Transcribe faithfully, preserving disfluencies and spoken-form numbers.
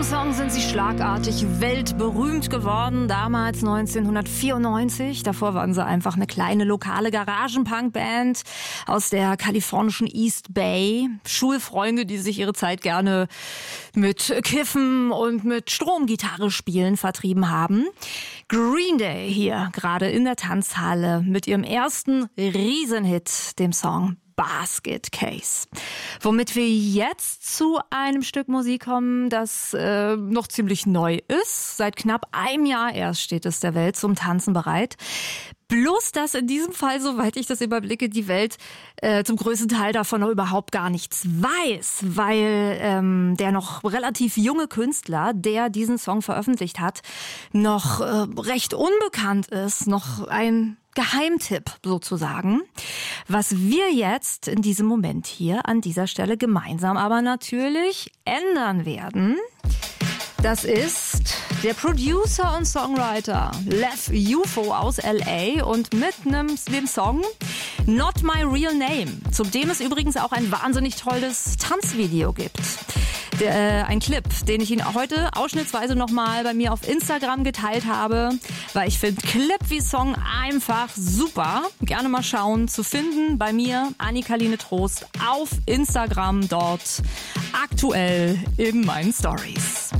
Song sind sie schlagartig weltberühmt geworden, damals neunzehnhundertvierundneunzig. Davor waren sie einfach eine kleine lokale Garagenpunk-Band aus der kalifornischen East Bay. Schulfreunde, die sich ihre Zeit gerne mit Kiffen und mit Stromgitarre spielen vertrieben haben. Green Day hier gerade in der Tanzhalle mit ihrem ersten Riesenhit, dem Song Basket Case. Womit wir jetzt zu einem Stück Musik kommen, das äh, noch ziemlich neu ist. Seit knapp einem Jahr erst steht es der Welt zum Tanzen bereit. Bloß, dass in diesem Fall, soweit ich das überblicke, die Welt äh, zum größten Teil davon noch überhaupt gar nichts weiß, weil ähm, der noch relativ junge Künstler, der diesen Song veröffentlicht hat, noch äh, recht unbekannt ist, noch ein Geheimtipp sozusagen. Was wir jetzt in diesem Moment hier an dieser Stelle gemeinsam aber natürlich ändern werden, das ist der Producer und Songwriter Lev Ufo aus L A und mit einem, dem Song Not My Real Name, zu dem es übrigens auch ein wahnsinnig tolles Tanzvideo gibt. Der, äh, ein Clip, den ich Ihnen heute ausschnittsweise nochmal bei mir auf Instagram geteilt habe, weil ich finde Clip wie Song einfach super. Gerne mal schauen, zu finden bei mir, Annika-Line Trost, auf Instagram, dort aktuell in meinen Stories.